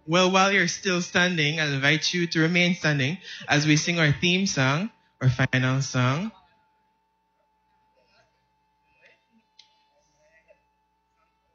Well, while you're still standing, I'll invite you to remain standing as we sing our theme song, our final song.